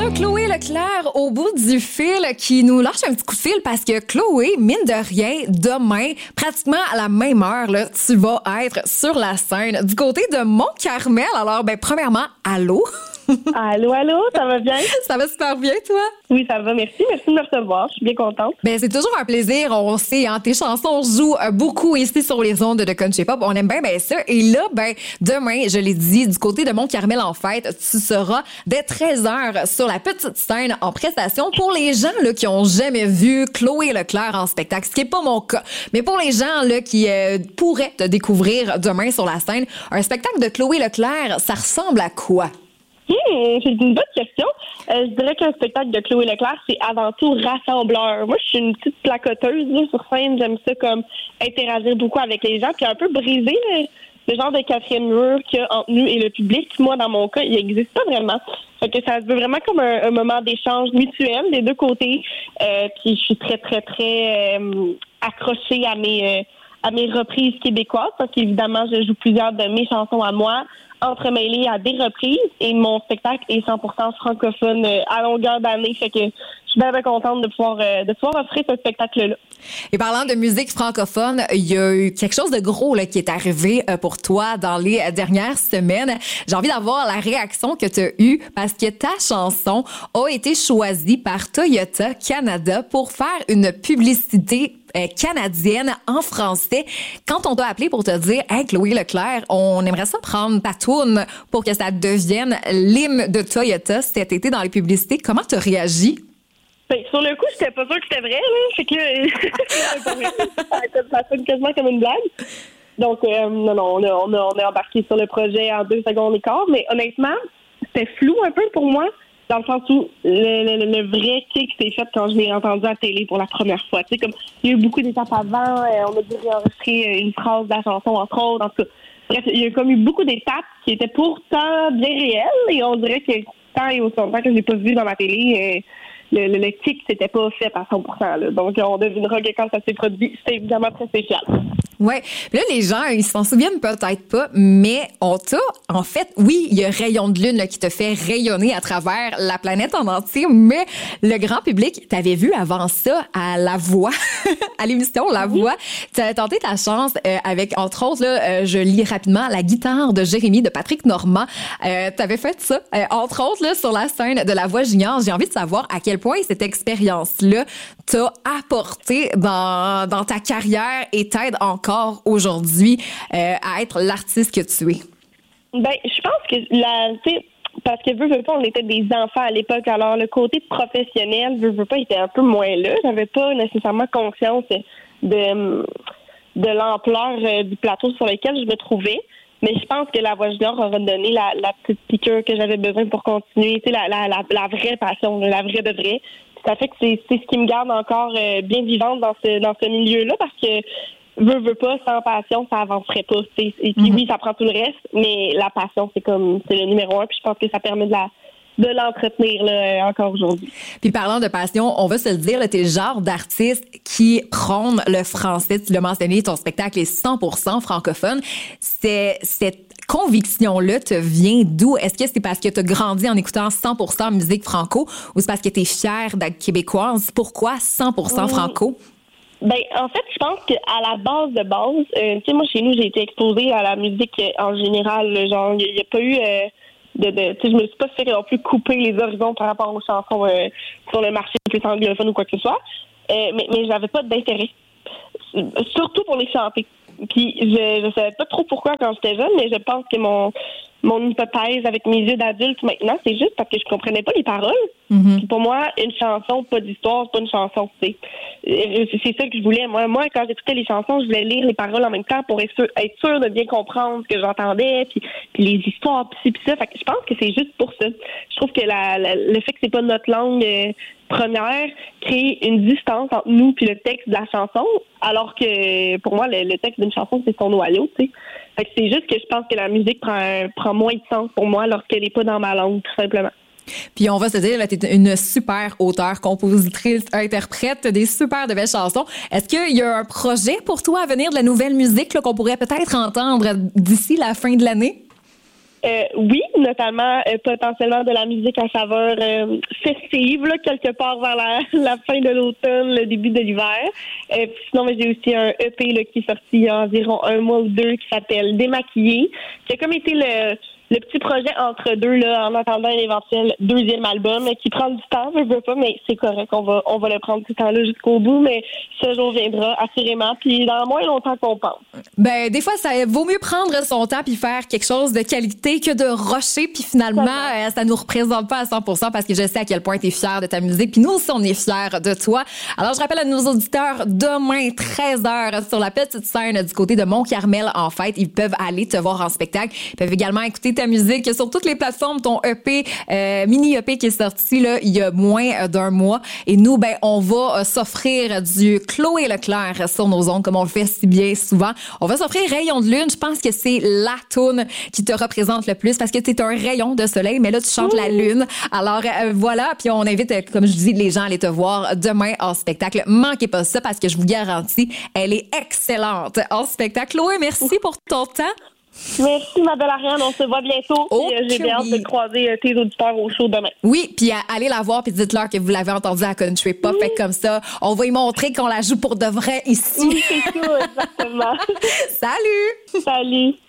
a Chloé Leclerc au bout du fil qui nous lâche un petit coup de fil parce que Chloé, mine de rien, demain, pratiquement à la même heure, là, tu vas être sur la scène du côté de Mont-Carmel. Alors, premièrement, allô? Allô, ça va bien? Ça va super bien, toi? Oui, ça va, merci. Merci de me recevoir. Je suis bien contente. C'est toujours un plaisir. On sait, tes chansons jouent beaucoup ici sur les ondes de Country Pop. On aime bien ça. Et là, demain, je l'ai dit, du côté de Mont-Carmel, en fait, tu seras dès 13h sur la petite scène en prestation. Pour les gens là, qui ont jamais vu Chloé Leclerc en spectacle, ce qui n'est pas mon cas, mais pour les gens là, qui pourraient te découvrir demain sur la scène, un spectacle de Chloé Leclerc, ça ressemble à quoi? C'est une bonne question. Je dirais qu'un spectacle de Chloé Leclerc, c'est avant tout rassembleur. Moi, je suis une petite placoteuse là, sur scène. J'aime ça comme interagir beaucoup avec les gens, puis un peu briser le genre de quatrième mur qu'il y a entre nous et le public. Moi, dans mon cas, il n'existe pas vraiment. Fait que ça se veut vraiment comme un moment d'échange mutuel des deux côtés. Puis je suis très, très, très accrochée à mes reprises québécoises, parce qu'évidemment, je joue plusieurs de mes chansons à moi, entremêlées à des reprises, et mon spectacle est 100% francophone à longueur d'année. Fait que je suis bien contente de pouvoir offrir ce spectacle-là. Et parlant de musique francophone, il y a eu quelque chose de gros là, qui est arrivé pour toi dans les dernières semaines. J'ai envie d'avoir la réaction que tu as eue parce que ta chanson a été choisie par Toyota Canada pour faire une publicité canadienne en français. Quand on t'a appelé pour te dire « Hey, Chloé Leclerc, on aimerait ça prendre ta tourne pour que ça devienne l'hymne de Toyota cet été dans les publicités », comment t'as réagi? Sur le coup, j'étais pas sûre que c'était vrai, là. Fait que ça sonne quasiment comme une blague. Donc, non, on est embarqué sur le projet en 2 secondes et quart, mais honnêtement, c'était flou un peu pour moi, dans le sens où le vrai kick s'est fait quand je l'ai entendu à la télé pour la première fois. Tu sais, comme, il y a eu beaucoup d'étapes avant, on a dû réenregistrer une phrase de la chanson, entre autres, en tout cas. Bref, il y a comme eu beaucoup d'étapes qui étaient pourtant bien réelles, et on dirait que tant et aussi longtemps que je l'ai pas vu dans ma télé, le kick s'était pas fait à 100%. Là. Donc, on devinera que quand ça s'est produit, c'était évidemment très spécial. Ouais. Puis là, les gens, ils s'en souviennent peut-être pas, mais en fait, oui, il y a Rayon de Lune là, qui te fait rayonner à travers la planète en entier, mais le grand public, t'avais vu avant ça à La Voix, à l'émission La Voix, tu as tenté ta chance avec, entre autres, là, je lis rapidement, la guitare de Jérémy, de Patrick Normand. T'avais fait ça, entre autres, là, sur la scène de La Voix Junior. J'ai envie de savoir à quel point cette expérience-là t'a apporté dans ta carrière et t'aide encore aujourd'hui à être l'artiste que tu es. Je pense que parce que veux pas, on était des enfants à l'époque, alors le côté professionnel, veux pas, était un peu moins là. J'avais pas nécessairement conscience de l'ampleur du plateau sur lequel je me trouvais. Mais je pense que La Voix Junior aura donné la petite piqûre que j'avais besoin pour continuer. Tu sais, la vraie passion, la vraie de vraie. Ça fait que c'est ce qui me garde encore bien vivante dans ce milieu-là, parce que veux pas, sans passion, ça avancerait pas. Et puis oui, ça prend tout le reste, mais la passion, c'est le numéro 1. Puis je pense que ça permet de l'entretenir là, encore aujourd'hui. Puis parlant de passion, on va se le dire, t'es le genre d'artiste qui prône le français. Tu l'as mentionné, ton spectacle est 100% francophone. Cette conviction-là te vient d'où? Est-ce que c'est parce que tu as grandi en écoutant 100% musique franco ou c'est parce que tu es fière d'être québécoise? Pourquoi 100% franco? En fait, je pense qu'à la base, tu sais, moi, chez nous, j'ai été exposée à la musique en général. Genre, il n'y a pas eu... tu sais, je me suis pas fait non plus couper les horizons par rapport aux chansons sur le marché plus anglophone ou quoi que ce soit. Mais j'avais pas d'intérêt. Surtout pour les chanter. Puis je savais pas trop pourquoi quand j'étais jeune, mais je pense que mon hypothèse avec mes yeux d'adulte maintenant, c'est juste parce que je comprenais pas les paroles. Puis pour moi, une chanson, pas d'histoire, c'est pas une chanson, tu sais. C'est ça que je voulais. Moi, quand j'écoutais les chansons, je voulais lire les paroles en même temps pour être sûr de bien comprendre ce que j'entendais, puis les histoires, puis ça. Fait que je pense que c'est juste pour ça. Je trouve que le fait que c'est pas notre langue première crée une distance entre nous puis le texte de la chanson, alors que pour moi, le texte d'une chanson, c'est son noyau, tu sais. Fait que c'est juste que je pense que la musique prend moins de sens pour moi lorsqu'elle n'est pas dans ma langue, tout simplement. Puis on va se dire, là, t'es une super auteure, compositrice, interprète, des super de belles chansons. Est-ce qu'il y a un projet pour toi à venir de la nouvelle musique là, qu'on pourrait peut-être entendre d'ici la fin de l'année? Oui, notamment potentiellement de la musique à saveur festive, là, quelque part vers la fin de l'automne, le début de l'hiver. Sinon, j'ai aussi un EP là, qui est sorti il y a environ 1 mois ou 2 qui s'appelle Démaquillé, qui a comme été le petit projet entre deux là, en attendant un éventuel deuxième album qui prend du temps, je veux pas, mais c'est correct, on va le prendre tout le temps-là jusqu'au bout, mais ce jour viendra assurément, puis dans moins longtemps qu'on pense. Ben des fois, ça vaut mieux prendre son temps puis faire quelque chose de qualité que de rusher, puis finalement, ça nous représente pas à 100% parce que je sais à quel point tu es fière de ta musique, puis nous aussi, on est fiers de toi. Alors, je rappelle à nos auditeurs, demain, 13h, sur la petite scène du côté de Mont-Carmel, en fait, ils peuvent aller te voir en spectacle. Ils peuvent également écouter ta musique sur toutes les plateformes, ton EP, mini EP qui est sorti là il y a moins d'1 mois. Et nous, ben on va s'offrir du Chloé Leclerc sur nos ondes, comme on le fait si bien souvent. On va s'offrir Rayon de lune. Je pense que c'est la toune qui te représente le plus parce que tu es un rayon de soleil, mais là, tu chantes la lune. Alors voilà, puis on invite, comme je dis, les gens à aller te voir demain en spectacle. Manquez pas ça parce que je vous garantis, elle est excellente en spectacle. Chloé, merci pour ton temps. Merci, ma belle Ariane. On se voit bientôt. J'ai bien hâte de croiser tes auditeurs au show demain. Oui, puis allez la voir puis dites-leur que vous l'avez entendue à Country Pop. Fait comme ça, on va y montrer qu'on la joue pour de vrai ici. Oui, c'est ça, exactement. Salut! Salut!